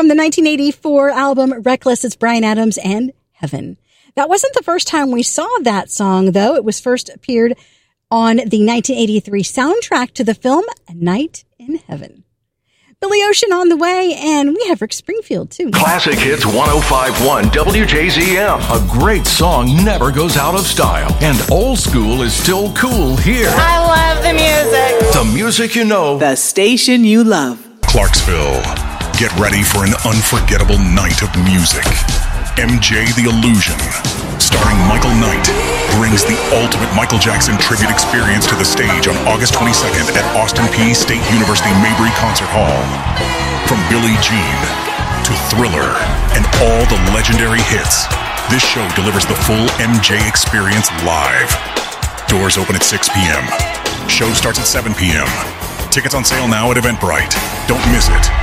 From the 1984 album Reckless, it's Bryan Adams and Heaven. That wasn't the first time we saw that song, though. It was first appeared on the 1983 soundtrack to the film A Night in Heaven. Billy Ocean on the way, and we have Rick Springfield, too. Classic Hits 105.1 WJZM. A great song never goes out of style, and old school is still cool here. I love the music. The music you know. The station you love. Clarksville. Get ready for an unforgettable night of music. MJ the Illusion, starring Michael Knight, brings the ultimate Michael Jackson tribute experience to the stage on August 22nd at Austin Peay State University Mabry Concert Hall. From Billie Jean to Thriller and all the legendary hits, this show delivers the full MJ experience live. Doors open at 6 p.m. Show starts at 7 p.m. Tickets on sale now at Eventbrite. Don't miss it.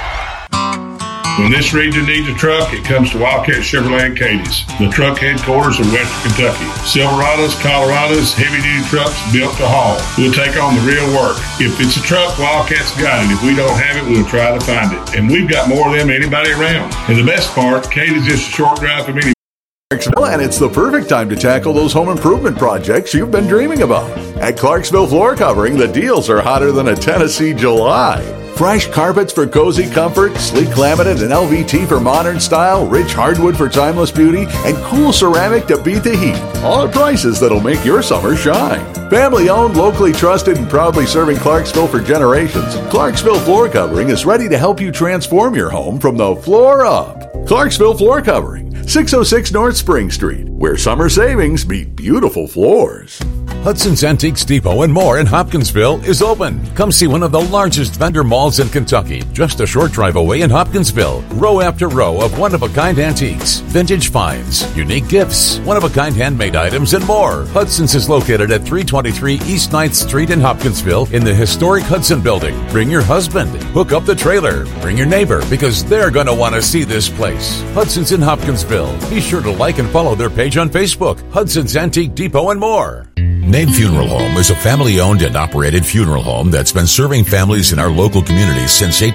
When this region needs a truck, it comes to Wildcat Chevrolet in Cadiz, the truck headquarters of Western Kentucky. Silverados, Colorados, heavy-duty trucks built to haul. We'll take on the real work. If it's a truck, Wildcat's got it. If we don't have it, we'll try to find it. And we've got more of them than anybody around. And the best part, Cadiz is just a short drive from any. And it's the perfect time to tackle those home improvement projects you've been dreaming about. At Clarksville Floor Covering, the deals are hotter than a Tennessee July. Fresh carpets for cozy comfort, sleek laminate and LVT for modern style, rich hardwood for timeless beauty, and cool ceramic to beat the heat. All at prices that'll make your summer shine. Family owned, locally trusted, and proudly serving Clarksville for generations, Clarksville Floor Covering is ready to help you transform your home from the floor up. Clarksville Floor Covering, 606 North Spring Street, where summer savings meet beautiful floors. Hudson's Antiques Depot and more in Hopkinsville is open. Come see one of the largest vendor malls in Kentucky, just a short drive away in Hopkinsville. Row after row of one-of-a-kind antiques, vintage finds, unique gifts, one-of-a-kind handmade items, and more. Hudson's is located at 323 East 9th Street in Hopkinsville in the historic Hudson Building. Bring your husband, hook up the trailer, bring your neighbor, because they're going to want to see this place. Hudson's in Hopkinsville. Be sure to like and follow their page on Facebook, Hudson's Antique Depot and more. Name Funeral Home is a family-owned and operated funeral home that's been serving families in our local communities since